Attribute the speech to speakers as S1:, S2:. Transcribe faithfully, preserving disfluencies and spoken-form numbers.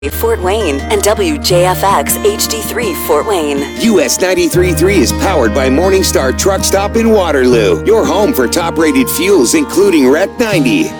S1: Fort Wayne and W J F X H D three Fort Wayne.
S2: U S ninety-three point three is powered by Morningstar Truck Stop in Waterloo, your home for top-rated fuels including R E C ninety.